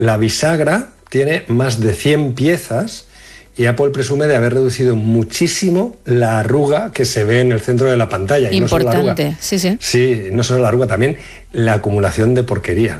La bisagra tiene más de 100 piezas y Apple presume de haber reducido muchísimo la arruga que se ve en el centro de la pantalla. Importante, y no solo la arruga, sí. Sí, no solo la arruga, también la acumulación de porquería.